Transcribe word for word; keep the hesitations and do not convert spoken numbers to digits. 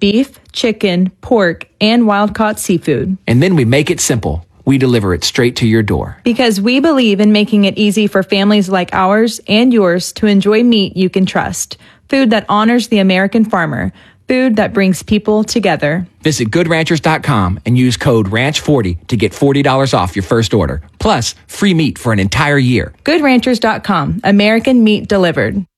beef, chicken, pork, and wild-caught seafood. And then we make it simple. We deliver it straight to your door. Because we believe in making it easy for families like ours and yours to enjoy meat you can trust. Food that honors the American farmer. Food that brings people together. Visit good ranchers dot com and use code ranch forty to get forty dollars off your first order. Plus, free meat for an entire year. good ranchers dot com. American meat delivered.